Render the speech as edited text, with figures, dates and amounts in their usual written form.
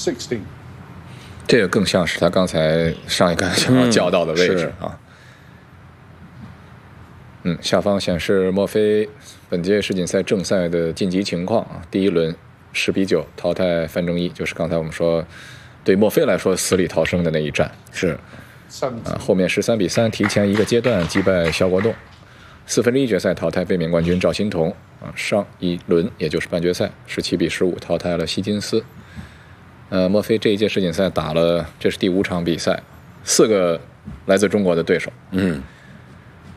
16. 这个更像是他刚才上一杆想要叫到的位置啊。下方显示墨菲本届世锦赛正赛的晋级情况啊。第一轮10-9淘汰范仲淹，就是刚才我们说对墨菲来说死里逃生的那一战。 是后面13-3提前一个阶段击败肖国栋，1/4决赛淘汰卫冕冠军赵心童上一轮也就是半决赛17-15淘汰了希金斯。墨菲这一届世锦赛打了，这是第5场比赛，4个来自中国的对手。